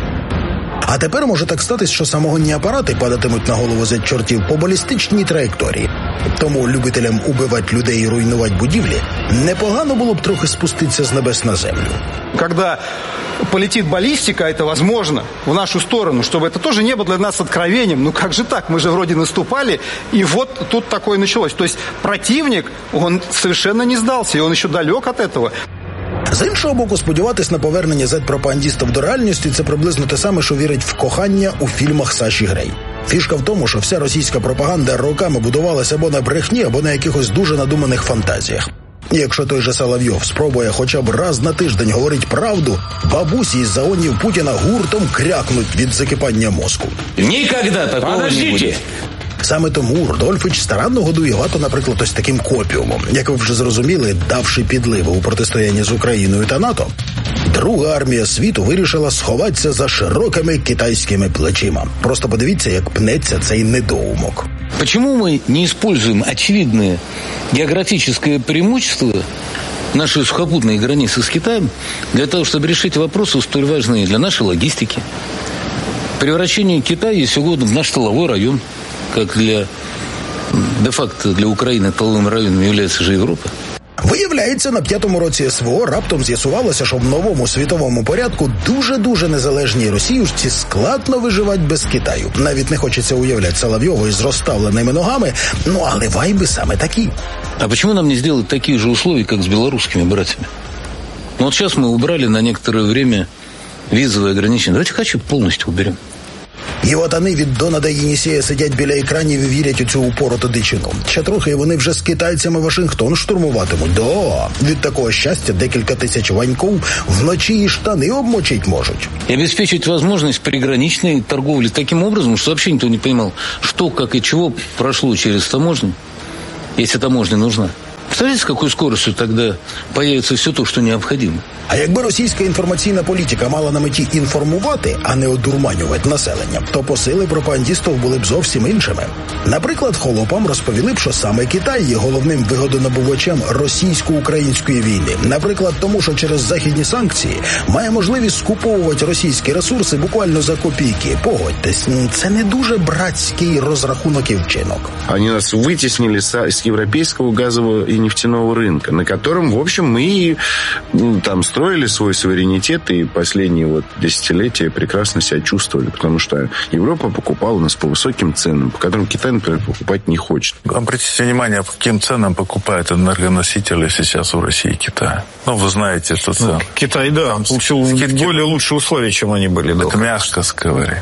[SPEAKER 1] А тепер може так статись, що самогонні апарати падатимуть на голову за чортів по балістичній траєкторії. Тому любителям убивати людей і руйнувати будівлі непогано було б трохи спуститися з небес на землю.
[SPEAKER 12] Когда полетит баллистика, это возможно, в нашу сторону, чтобы это тоже не было для нас откровением. Ну как же так? Мы же вроде наступали, и вот тут такое началось. То есть противник, он совершенно не сдался, и он еще далек от этого.
[SPEAKER 1] З іншого боку, сподіватись на повернення зет-пропагандістів до реальності – це приблизно те саме, що вірить в кохання у фільмах Саші Грей. Фішка в тому, що вся російська пропаганда роками будувалася або на брехні, або на якихось дуже надуманих фантазіях. І якщо той же Соловйов спробує хоча б раз на тиждень говорити правду, бабусі із заонів Путіна гуртом крякнуть від закипання мозку.
[SPEAKER 4] Ніколи такого не буде.
[SPEAKER 1] Саме тому Рудольфич старанно годує НАТО, наприклад, ось таким копіумом. Як ви вже зрозуміли, давши підливи у протистоянні з Україною та НАТО, Друга армія світу вирішила сховатися за широкими китайськими плечима. Просто подивіться, як пнеться цей недоумок.
[SPEAKER 4] Почему мы не используем очевидное географическое преимущество нашей сухопутной границы с Китаем для того, чтобы решить вопросы, столь важные для нашей логистики? Превращение Китая, если угодно, в наш тыловой район, как для, де-факто для України тиловим районом является же Європа.
[SPEAKER 1] Виявляється, на п'ятому році СВО раптом з'ясувалося, що в новому світовому порядку дуже-дуже незалежній росіюшці складно виживати без Китаю. Навіть не хочеться уявляти Соловйова із розставленими ногами, ну але вайби саме такі.
[SPEAKER 4] А почему нам не сделать такие же условия, как с белорусскими братьями? Ну вот сейчас мы убрали на некоторое время визовые ограничения. Давайте хочу полностью уберем.
[SPEAKER 1] І от вони від Донада і Єнісея сидять біля екранів і вірять у цю упороту дичину. Ще трохи і вони вже з китайцями Вашингтон штурмуватимуть. Да, від такого щастя декілька тисяч ваньков вночі і штани обмочить можуть.
[SPEAKER 4] И обеспечить возможность приграничной торговли таким образом, что вообще никто не понимал, что, как и чего прошло через таможню, если таможня нужна. Представляете, с какой скоростью тогда появится все то, что необходимо?
[SPEAKER 1] А якби російська інформаційна політика мала на меті інформувати, а не одурманювати населення, то посили пропагандістів були б зовсім іншими. Наприклад, холопам розповіли б, що саме Китай є головним вигодонабувачем російсько-української війни. Наприклад, тому, що через західні санкції має можливість скуповувати російські ресурси буквально за копійки. Погодьтесь, це не дуже братський розрахунок і вчинок.
[SPEAKER 22] Они нас вытеснили с европейского газового и нефтяного рынка, на котором, в общем, мы ну, там строили свой суверенитет и последние вот десятилетия прекрасно себя чувствовали, потому что Европа покупала нас по высоким ценам, по которым Китай, например, покупать не хочет.
[SPEAKER 13] Обратите внимание, по каким ценам покупают энергоносители сейчас в России и Китае. Ну, вы знаете, что цены.
[SPEAKER 12] Китай, да, получил более лучшие условия, чем они были.
[SPEAKER 13] Это мягко говоря.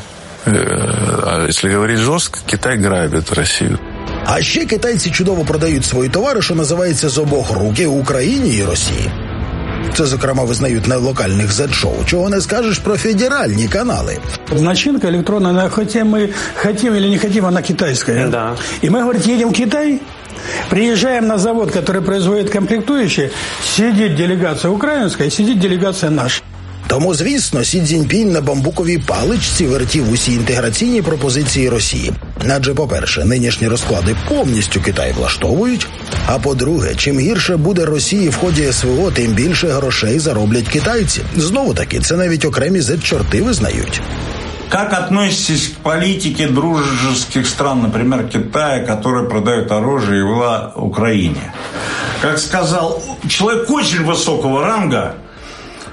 [SPEAKER 13] А если говорить жестко, Китай грабит Россию.
[SPEAKER 1] А ще китайці чудово продають свої товари, що називається з обох рук, і Україні, і Росії. Це, зокрема, визнають на локальних зет-шоу. Чого не скажеш про федеральні канали.
[SPEAKER 14] Начинка электронная, хотя мы хотим или не хотим, она китайская. Да. И мы, говорит, едем в Китай, приезжаем на завод, который производит комплектующие, сидит делегация украинская, сидит делегация наша.
[SPEAKER 1] Тому, звісно, Сі Цзіньпінь на бамбуковій паличці вертів усі інтеграційні пропозиції Росії. Адже, по-перше, нинішні розклади повністю Китай влаштовують, а по-друге, чим гірше буде Росії в ході СВО, тим більше грошей зароблять китайці. Знову-таки, це навіть окремі зет-чорти визнають.
[SPEAKER 15] Как относитесь к политике дружеских стран, например, Китая, которые продают оружие и вла Украине? Как сказал человек очень высокого ранга,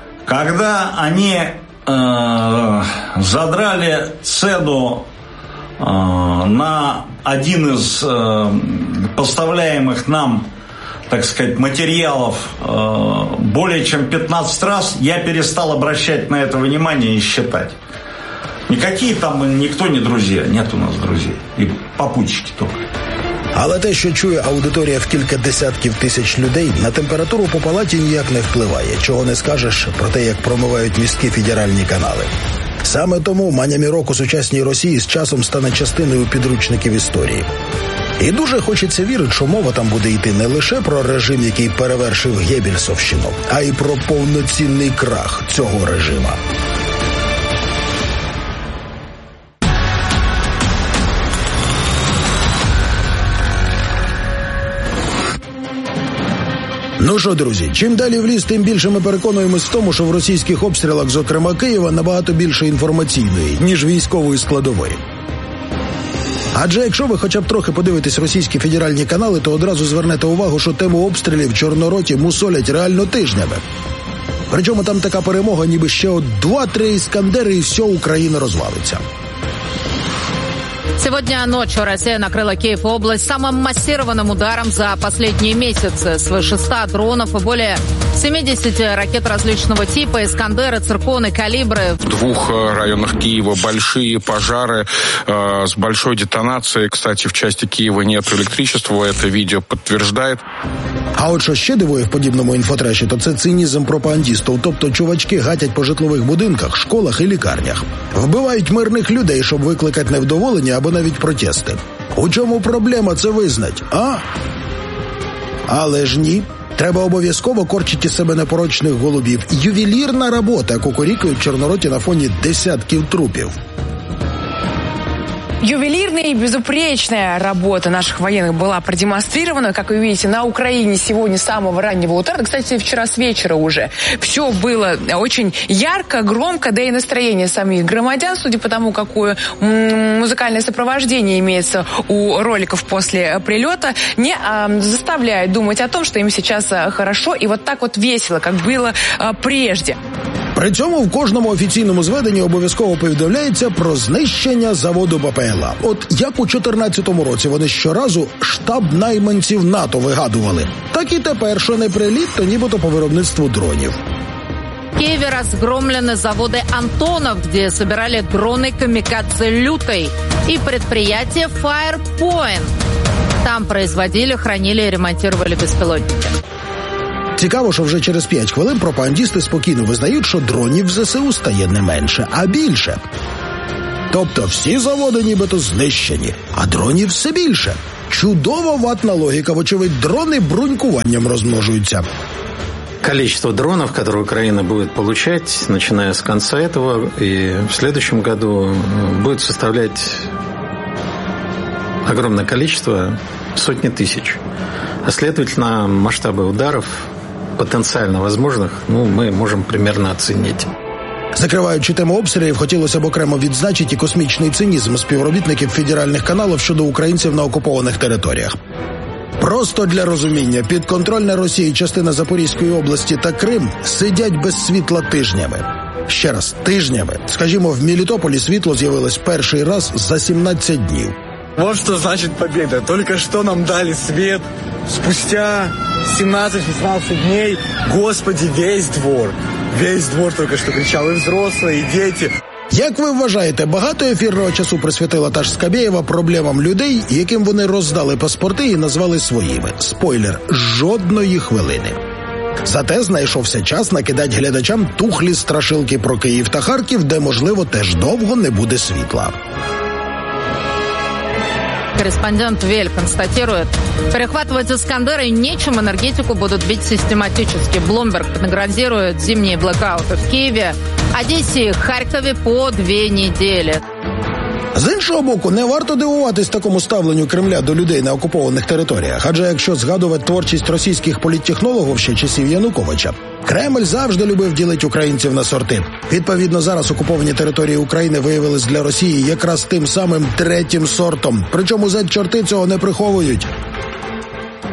[SPEAKER 15] когда они э, задрали цену на один из поставляемых нам, так сказать, материалов более чем пятнадцать раз, я перестал обращать на это внимание и считать. Никакие там, никто не друзья, нет у нас друзей. І попутчики тільки.
[SPEAKER 1] Але те, що чує аудиторія в кілька десятків тисяч людей, на температуру по палаті ніяк не впливає. Чого не скажеш про те, як промивають мізки федеральні канали. Саме тому «Манями року» сучасній Росії з часом стане частиною підручників історії. І дуже хочеться вірити, що мова там буде йти не лише про режим, який перевершив Геббельсовщину, а й про повноцінний крах цього режима. Ну що, друзі, чим далі в ліс, тим більше ми переконуємось в тому, що в російських обстрілах, зокрема Києва, набагато більше інформаційної, ніж військової складової. Адже якщо ви хоча б трохи подивитесь російські федеральні канали, то одразу звернете увагу, що тему обстрілів чорнороті мусолять реально тижнями. Причому там така перемога, ніби ще от два-три іскандери і все, Україна розвалиться.
[SPEAKER 6] Сегодня ночью Россия накрыла Киев-область самым массированным ударом за последние месяцы. Свыше ста дронов и более семидесяти ракет различного типа, «Искандеры», «Цирконы», «Калибры».
[SPEAKER 16] В двух районах Киева большие пожары э, с большой детонацией. Кстати, в части Киева нет электричества, это видео подтверждает.
[SPEAKER 1] А от що ще дивує в подібному інфотреші, то це цинізм пропагандістів. Тобто чувачки гатять по житлових будинках, школах і лікарнях. Вбивають мирних людей, щоб викликати невдоволення або навіть протести. У чому проблема це визнать, а? Але ж ні. Треба обов'язково корчити із себе непорочних голубів. Ювелірна робота, кукурікають чорнороті на фоні десятків трупів.
[SPEAKER 17] Ювелирная и безупречная работа наших военных была продемонстрирована. Как вы видите, на Украине сегодня с самого раннего утра, кстати, вчера с вечера уже, все было очень ярко, громко, да и настроение самих громадян, судя по тому, какое музыкальное сопровождение имеется у роликов после прилета, не а, заставляет думать о том, что им сейчас хорошо и вот так вот весело, как было а, прежде.
[SPEAKER 1] При цьому в кожному офіційному зведенні обов'язково повідомляється про знищення заводу БПЛА. От як у чотирнадцятому році вони щоразу штаб найманців НАТО вигадували, так і тепер, що не приліт, то нібито по виробництву дронів.
[SPEAKER 6] В Киеве разгромлены заводы «Антонов», где собирали дроны «Камикадзе Лютой», и предприятие «Firepoint». Там производили, хранили и ремонтировали беспилотники.
[SPEAKER 1] Цікаво, що вже через п'ять хвилин пропагандісти спокійно визнають, що дронів в ЗСУ стає не менше, а більше. Тобто всі заводи нібито знищені, а дронів все більше. Чудова ватна логіка, вочевидь, дрони брунькуванням розмножуються.
[SPEAKER 18] Количество дронов, которые Украина будет получать, начиная с конца этого и в следующем году, будет составлять огромное количество, сотни тысяч. А следовательно, масштабы ударов потенциально возможных, ну, мы можем примерно оценить.
[SPEAKER 1] Закриваючи тему обстрілів, хотілося б окремо відзначити і космічний цинізм співробітників федеральних каналів щодо українців на окупованих територіях. Просто для розуміння, підконтрольна Росії частина Запорізької області та Крим сидять без світла тижнями. Ще раз, тижнями. Скажімо, в Мелітополі світло з'явилось перший раз за сімнадцять днів.
[SPEAKER 20] Вот что значит победа. Только что нам дали свет. Спустя семнадцать-шестнадцать дней, Господи, весь двор. Весь двор только что кричал, и взрослые, и дети.
[SPEAKER 1] Як ви вважаєте, багато ефірного часу присвятила та ж Скабєєва проблемам людей, яким вони роздали паспорти і назвали своїми? Спойлер – жодної хвилини. Зате знайшовся час накидати глядачам тухлі страшилки про Київ та Харків, де, можливо, теж довго не буде світла.
[SPEAKER 6] Корреспондент Вель констатирует, перехватывать «Искандеры» нечем, энергетику будут бить систематически. Блумберг прогнозирует зимние блэкауты в Киеве, Одессе и Харькове по две недели.
[SPEAKER 1] З іншого боку, не варто дивуватись такому ставленню Кремля до людей на окупованих територіях, адже якщо згадувати творчість російських політтехнологів ще часів Януковича, Кремль завжди любив ділити українців на сорти. Відповідно, зараз окуповані території України виявились для Росії якраз тим самим третім сортом. Причому зет-чорти цього не приховують.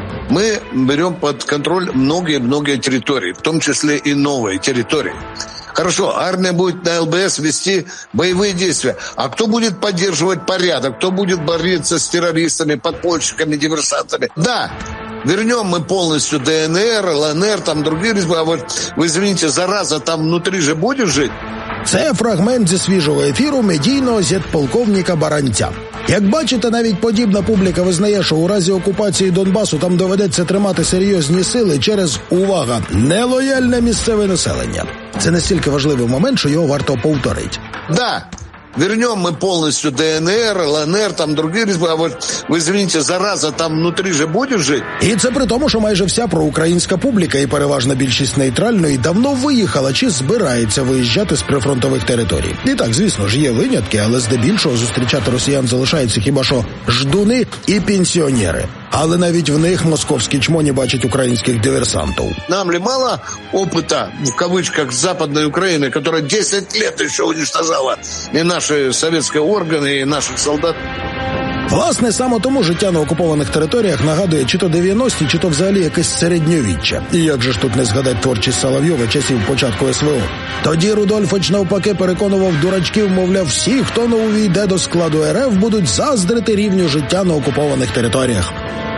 [SPEAKER 21] Мы берем под контроль многие-многие территории, в том числе и новые территории.
[SPEAKER 2] Хорошо, армия будет на ЛБС вести боевые действия. А кто будет поддерживать порядок? Кто будет бороться с террористами, подпольщиками, диверсантами? Да, вернем мы полностью ДНР, ЛНР, там другие республики. А вот, вы извините, зараза там внутри же будет жить?
[SPEAKER 1] Це фрагмент зі свіжого ефіру медійного зетполковника Баранця. Як бачите, навіть подібна публіка визнає, що у разі окупації Донбасу там доведеться тримати серйозні сили через, увага, нелояльне місцеве населення. Це настільки важливий момент, що його варто повторити.
[SPEAKER 2] Да, вернем мы полностью ДНР, ЛНР, там другие республики. А вот, вы извините, зараза там внутри же будет жить?
[SPEAKER 1] І це при тому, що майже вся проукраїнська публіка і переважна більшість нейтральної давно виїхала чи збирається виїжджати з прифронтових територій. І так, звісно ж, є винятки, але здебільшого зустрічати росіян залишаються хіба що ждуни і пенсіонери. Але навіть в них московські чмоні бачать українських диверсантів.
[SPEAKER 2] Нам ли мало опыта, в кавычках, Западной Украины, которая десять лет еще уничтожала и наши советские органы, и наших солдат?
[SPEAKER 1] Власне, саме тому життя на окупованих територіях нагадує чи то дев'яності, чи то взагалі якесь середньовіччя. І як же ж тут не згадати творчість Соловйова часів початку ес ве о? Тоді Рудольфович навпаки переконував дурачків, мовляв, всі, хто не увійде до складу ер еф, будуть заздрити рівню життя на окупованих територіях.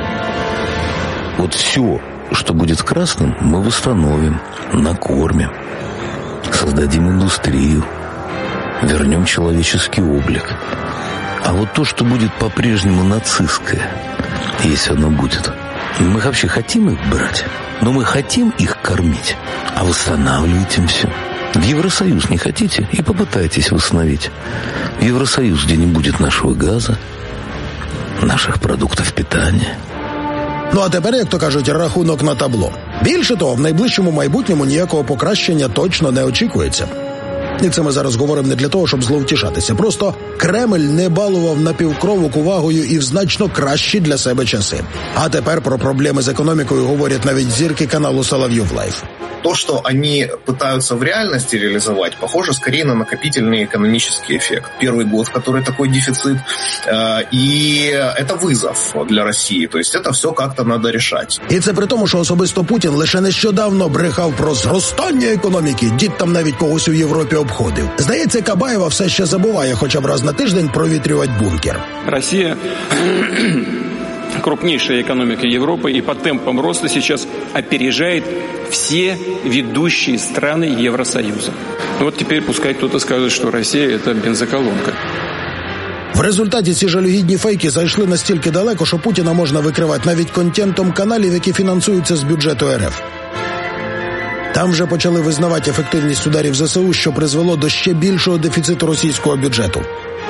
[SPEAKER 4] Вот все, что будет красным, мы восстановим, накормим, создадим индустрию, вернем человеческий облик. А вот то, что будет по-прежнему нацистское, если оно будет, мы вообще хотим их брать, но мы хотим их кормить, а восстанавливать им все. В Евросоюз не хотите? И попытайтесь восстановить. В Евросоюз, где не будет нашего газа, наших продуктов питания.
[SPEAKER 1] Ну а тепер, як то кажуть, рахунок на табло. Більше того, в найближчому майбутньому ніякого покращення точно не очікується. І це ми зараз говоримо не для того, щоб зловтішатися. Просто Кремль не балував напівкровок увагою і в значно кращі для себе часи. А тепер про проблеми з економікою говорять навіть зірки каналу Соловйов Лайф.
[SPEAKER 3] То, что они пытаются в реальности реализовать, похоже скорее на накопительный экономический эффект. Первый год, в который такой дефицит, и это вызов для России. То есть это все как-то надо решать.
[SPEAKER 1] І це при тому, що особисто Путін лише нещодавно брехав про зростання економіки. Дід там навіть когось у Європі обходив. Здається, Кабаєва все ще забуває хоча б раз на тиждень провітрювати бункер.
[SPEAKER 21] Росія крупнейшая экономика Европы и по темпам роста сейчас опережает все ведущие страны Евросоюза. Вот теперь пускай кто-то скажет, что Россия – это бензоколонка.
[SPEAKER 1] В результаті ці жалюгідні фейки зайшли настільки далеко, що Путіна можна викривати навіть контентом каналів, які фінансуються з бюджету ер еф. Там вже почали визнавати ефективність ударів зе се у, що призвело до ще більшого дефіциту російського бюджету.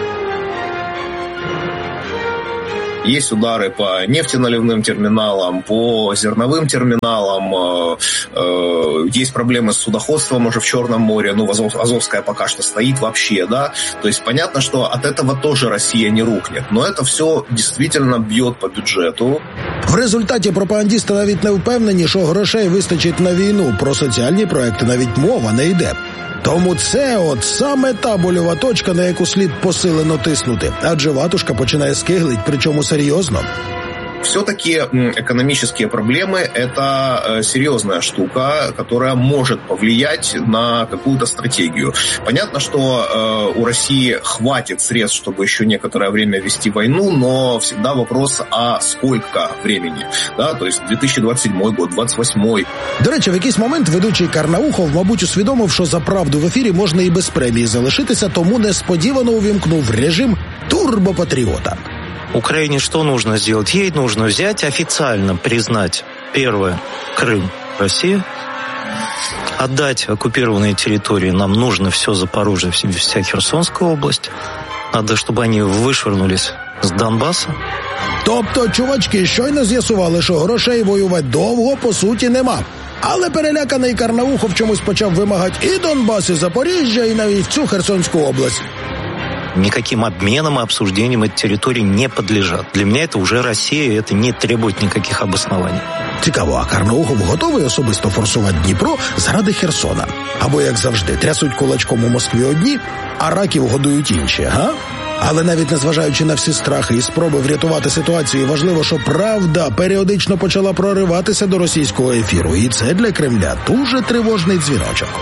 [SPEAKER 3] Есть удары по нефтеналивным терминалам, по зерновым терминалам, есть проблемы с судоходством уже в Черном море, ну, Азовская пока что стоит вообще, да, то есть понятно, что от этого тоже Россия не рухнет, но это все действительно бьет по бюджету.
[SPEAKER 1] В результаті пропагандісти навіть не впевнені, що грошей вистачить на війну, про соціальні проекти навіть мова не йде. Тому це от саме та больова точка, на яку слід посилено тиснути. Адже ватушка починає скиглить, причому серйозно.
[SPEAKER 3] Все-таки экономические проблемы – это серьезная штука, которая может повлиять на какую-то стратегию. Понятно, что у России хватит средств, чтобы еще некоторое время вести войну, но всегда вопрос, а сколько времени? Да? То есть дві тисячі двадцять сьомий год, двадцять восьмий.
[SPEAKER 1] До речі, в якийсь момент ведучий Карнаухов, мабуть, усвідомив, що за правду в ефірі можна і без премії залишитися, тому несподівано увімкнув режим турбопатріота.
[SPEAKER 18] Украине что нужно сделать? Ей нужно взять, официально признать, первое, Крым, Россия, отдать оккупированные территории, нам нужно все Запорожье, вся Херсонская область, надо, чтобы они вышвырнулись з Донбаса.
[SPEAKER 1] Тобто, чувачки щойно з'ясували, що грошей воювати довго, по суті, нема. Але переляканий Карнаухов чомусь почав вимагати і Донбас, і Запоріжжя, і навіть цю Херсонську область.
[SPEAKER 18] Никаким обменам и обсуждениям эти территории не подлежат. Для меня это уже Россия, и это не требует никаких обоснований.
[SPEAKER 1] Цікаво, а Карнаухов готовий особисто форсувати Дніпро заради Херсона? Або, як завжди, трясуть кулачком у Москві одні, а раків годують інші, га? Але навіть незважаючи на всі страхи і спроби врятувати ситуацію, важливо, що правда періодично почала прориватися до російського ефіру. І це для Кремля дуже тривожний дзвіночок.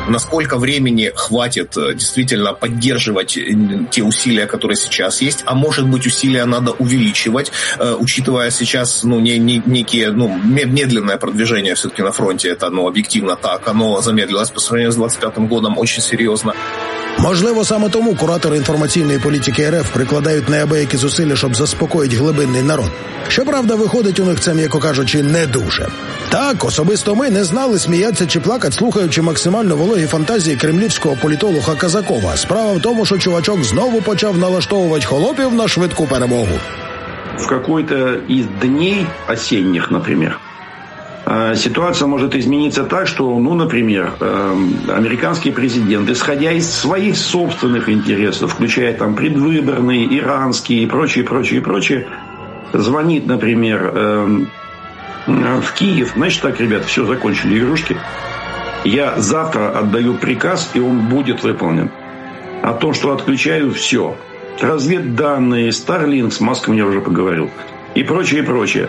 [SPEAKER 3] насколько времени хватит действительно поддерживать те усилия, которые сейчас есть, а может быть усилия надо увеличивать, учитывая сейчас ну, не, не, некие, ну, медленное продвижение все-таки на фронте, это ну, объективно так, оно замедлилось по сравнению с двадцать пятым годом очень серьезно.
[SPEAKER 1] Можливо, саме тому куратори інформаційної політики РФ прикладають неабиякі зусилля, щоб заспокоїти глибинний народ. Щоправда, виходить у них це, м'яко кажучи, не дуже. Так, особисто ми не знали, сміятися чи плакати, слухаючи максимально вологі фантазії кремлівського політолога Казакова. Справа в тому, що чувачок знову почав налаштовувати холопів на швидку перемогу.
[SPEAKER 5] В какой-то из дней осенних, например, ситуация может измениться так, что, ну, например, американский президент, исходя из своих собственных интересов, включая там предвыборные, иранские и прочее, прочее, прочее, звонит, например, в Киев. Значит так, ребят, все, закончили игрушки. Я завтра отдаю приказ, и он будет выполнен. О том, что отключаю все. Разведданные, Starlink, с Маском я уже поговорил. И прочее, и прочее.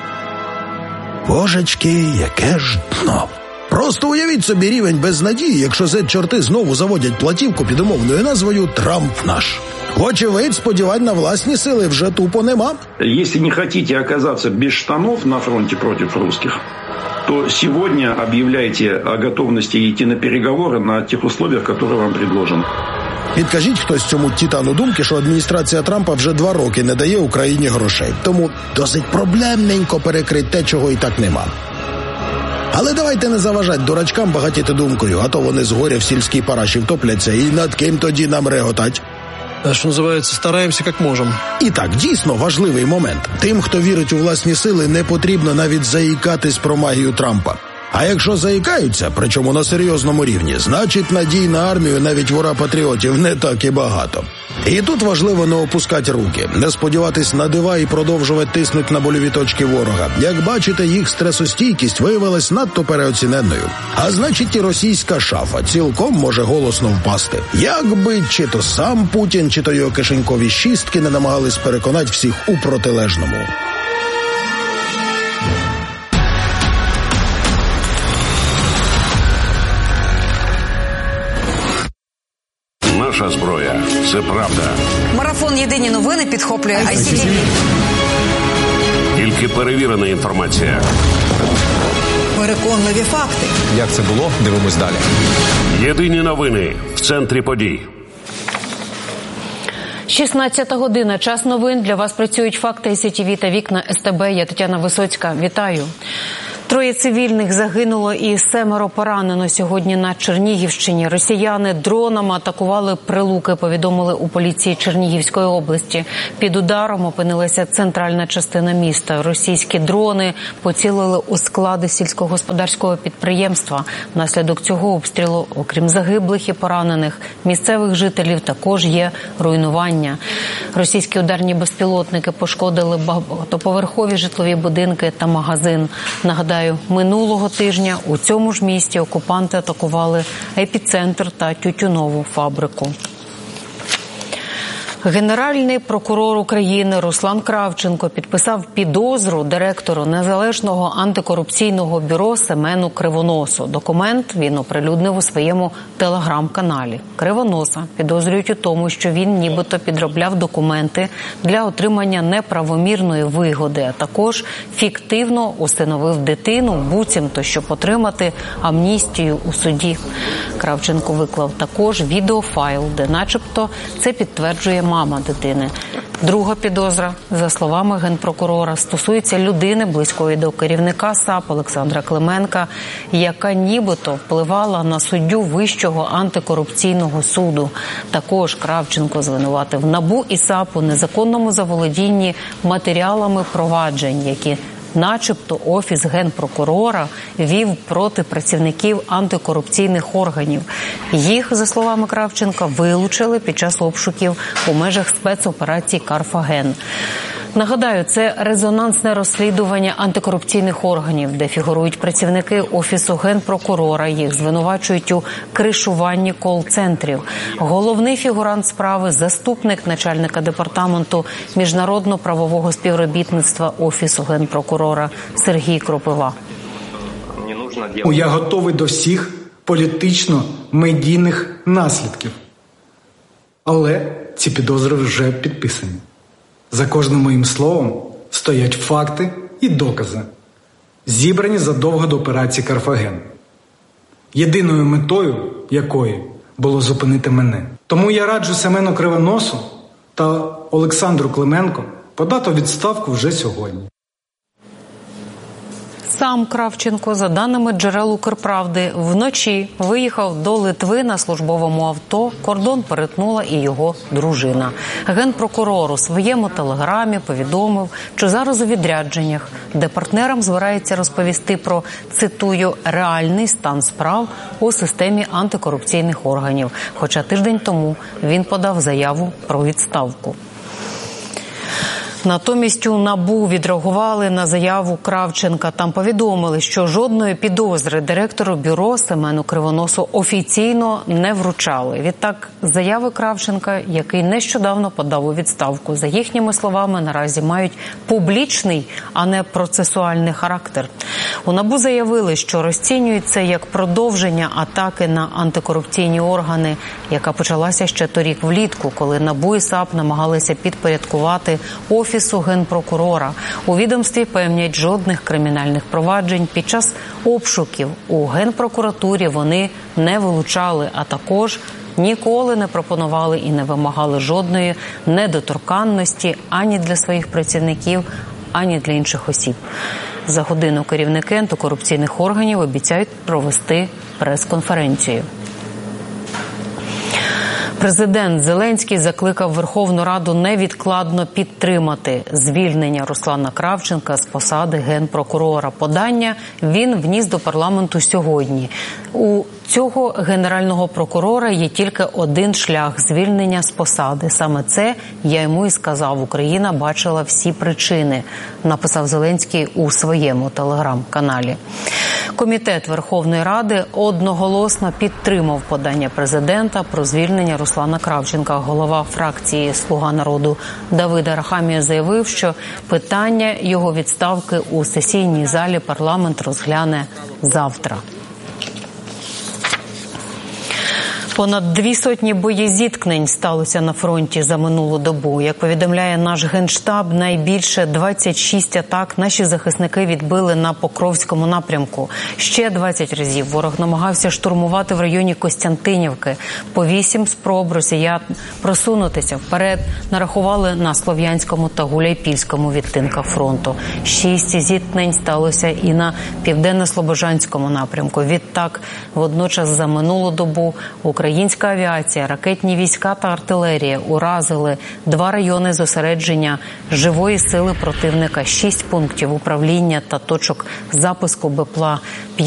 [SPEAKER 1] Божечки, яке ж дно. Просто уявіть собі рівень безнадії, якщо зет-чорти знову заводять платівку під умовною назвою «Трамп наш». Вочевидь, сподівань на власні сили вже тупо нема.
[SPEAKER 5] Если не хотите оказаться без штанов на фронте против русских, то сегодня объявляйте о готовности идти на переговоры на тех условиях, которые вам предложены.
[SPEAKER 1] Підкажіть хтось цьому титану думки, що адміністрація Трампа вже два роки не дає Україні грошей. Тому досить проблемненько перекрити те, чого і так нема. Але давайте не заважать дурачкам багатіти думкою, а то вони згоря в сільській параші втопляться, і над ким тоді нам реготать.
[SPEAKER 7] Що називається, стараємося як можемо.
[SPEAKER 1] І так, дійсно важливий момент. Тим, хто вірить у власні сили, не потрібно навіть заїкатись про магію Трампа. А якщо заїкаються, причому на серйозному рівні, значить надій на армію навіть в ура-патріотів не так і багато. І тут важливо не опускати руки, не сподіватись на дива і продовжувати тиснути на больові точки ворога. Як бачите, їх стресостійкість виявилась надто переоціненною. А значить і російська шафа цілком може голосно впасти. Якби чи то сам Путін, чи то його кишенькові шістки не намагались переконати всіх у протилежному.
[SPEAKER 19] Наша зброя – це правда.
[SPEAKER 9] Марафон «Єдині новини» підхоплює ай сі ті ві.
[SPEAKER 19] Тільки перевірена інформація.
[SPEAKER 9] Переконливі факти.
[SPEAKER 23] Як це було? Дивимось далі.
[SPEAKER 19] Єдині новини в центрі подій.
[SPEAKER 24] шістнадцята година. Час новин. Для вас працюють факти ай сі ті ві та вікна ес те бе. Я Тетяна Висоцька. Вітаю. Троє цивільних загинуло і семеро поранено сьогодні на Чернігівщині. Росіяни дронами атакували Прилуки, повідомили у поліції Чернігівської області. Під ударом опинилася центральна частина міста. Російські дрони поцілили у склади сільськогосподарського підприємства. Внаслідок цього обстрілу, окрім загиблих і поранених, місцевих жителів також є руйнування. Російські ударні безпілотники пошкодили багатоповерхові житлові будинки та магазин. Нагадаю, минулого тижня у цьому ж місті окупанти атакували епіцентр та тютюнову фабрику. Генеральний прокурор України Руслан Кравченко підписав підозру директору Незалежного антикорупційного бюро Семену Кривоносу. Документ він оприлюднив у своєму телеграм-каналі. Кривоноса підозрюють у тому, що він нібито підробляв документи для отримання неправомірної вигоди, а також фіктивно усиновив дитину, буцімто, щоб отримати амністію у суді. Кравченко виклав також відеофайл, де начебто це підтверджує мама дитини. Друга підозра, за словами генпрокурора, стосується людини, близької до керівника САП Олександра Клименка, яка нібито впливала на суддю Вищого антикорупційного суду. Також Кравченко звинуватив НАБУ і САП у незаконному заволодінні матеріалами проваджень, які начебто Офіс Генпрокурора вів проти працівників антикорупційних органів. Їх, за словами Кравченка, вилучили під час обшуків у межах спецоперації «Карфаген». Нагадаю, це резонансне розслідування антикорупційних органів, де фігурують працівники Офісу Генпрокурора. Їх звинувачують у кришуванні кол-центрів. Головний фігурант справи – заступник начальника департаменту міжнародно-правового співробітництва Офісу Генпрокурора Сергій Кропива.
[SPEAKER 25] Я готовий до всіх
[SPEAKER 20] політично-медійних наслідків. Але ці підозри вже підписані. За кожним моїм словом стоять факти і докази, зібрані задовго до операції «Карфаген», єдиною метою якої було зупинити мене. Тому я раджу Семену Кривоносу та Олександру Клименко подати відставку вже сьогодні.
[SPEAKER 24] Сам Кравченко, за даними джерел «Укрправди», вночі виїхав до Литви на службовому авто, кордон перетнула і його дружина. Генпрокурор у своєму телеграмі повідомив, що зараз у відрядженнях, де партнерам збирається розповісти про, цитую, «реальний стан справ у системі антикорупційних органів», хоча тиждень тому він подав заяву про відставку. Натомість у НАБУ відреагували на заяву Кравченка. Там повідомили, що жодної підозри директору бюро Семену Кривоносу офіційно не вручали. Відтак, заяви Кравченка, який нещодавно подав у відставку, за їхніми словами, наразі мають публічний, а не процесуальний характер. У НАБУ заявили, що розцінюють це як продовження атаки на антикорупційні органи, яка почалася ще торік влітку, коли НАБУ і САП намагалися підпорядкувати офіс Офісу Генпрокурора. У відомстві певнять, жодних кримінальних проваджень під час обшуків у Генпрокуратурі вони не вилучали, а також ніколи не пропонували і не вимагали жодної недоторканності ані для своїх працівників, ані для інших осіб. За годину керівники антикорупційних органів обіцяють провести прес-конференцію. Президент Зеленський закликав Верховну Раду невідкладно підтримати звільнення Руслана Кравченка з посади генпрокурора. Подання він вніс до парламенту сьогодні. У цього генерального прокурора є тільки один шлях – звільнення з посади. Саме це я йому і сказав. Україна бачила всі причини, написав Зеленський у своєму телеграм-каналі. Комітет Верховної Ради одноголосно підтримав подання президента про звільнення Руслана Кравченка. Голова фракції «Слуга народу» Давид Арахамія заявив, що питання його відставки у сесійній залі парламент розгляне завтра. Понад дві сотні боєзіткнень сталося на фронті за минулу добу. Як повідомляє наш Генштаб, найбільше двадцять шість атак наші захисники відбили на Покровському напрямку. Ще двадцять разів ворог намагався штурмувати в районі Костянтинівки. По вісім спроб росіян просунутися вперед нарахували на Слов'янському та Гуляйпільському відтинках фронту. Шість зіткнень сталося і на Південно-Слобожанському напрямку. Відтак, водночас за минулу добу Україна Українська авіація, ракетні війська та артилерія уразили два райони зосередження живої сили противника, шість пунктів управління та точок запуску БПЛА,